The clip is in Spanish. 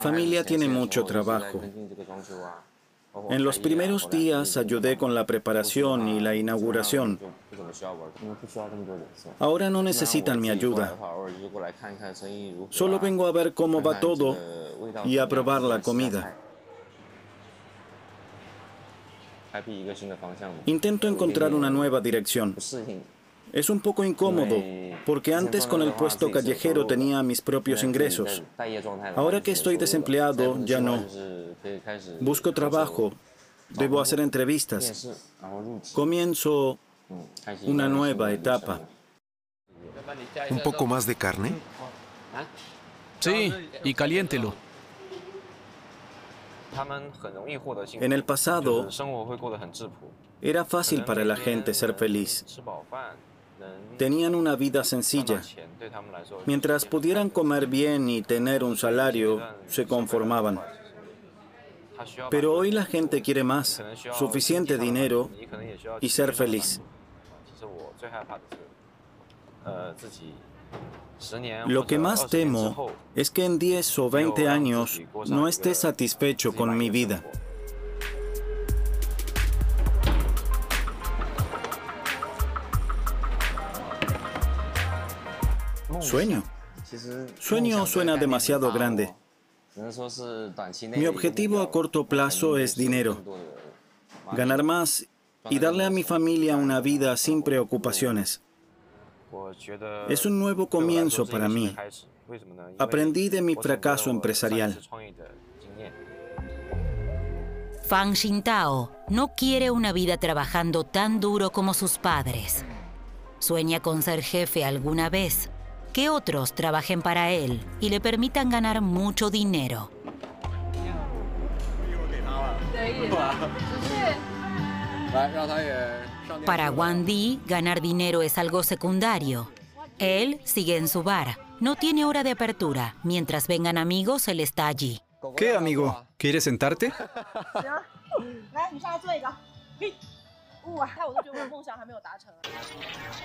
Familia tiene mucho trabajo. En los primeros días ayudé con la preparación y la inauguración. Ahora no necesitan mi ayuda. Solo vengo a ver cómo va todo y a probar la comida. Intento encontrar una nueva dirección. Es un poco incómodo, porque antes con el puesto callejero tenía mis propios ingresos. Ahora que estoy desempleado, ya no. Busco trabajo, debo hacer entrevistas. Comienzo una nueva etapa. ¿Un poco más de carne? Sí, y caliéntelo. En el pasado, era fácil para la gente ser feliz. Tenían una vida sencilla. Mientras pudieran comer bien y tener un salario, se conformaban. Pero hoy la gente quiere más, suficiente dinero y ser feliz. Lo que más temo es que en 10 o 20 años no esté satisfecho con mi vida. Sueño. Sueño suena demasiado grande. Mi objetivo a corto plazo es dinero. Ganar más y darle a mi familia una vida sin preocupaciones. Es un nuevo comienzo para mí. Aprendí de mi fracaso empresarial. Fan Xintao no quiere una vida trabajando tan duro como sus padres. Sueña con ser jefe alguna vez, que otros trabajen para él y le permitan ganar mucho dinero. Para Wang Di, ganar dinero es algo secundario. Él sigue en su bar. No tiene hora de apertura. Mientras vengan amigos, él está allí. ¿Qué, amigo? ¿Quieres sentarte?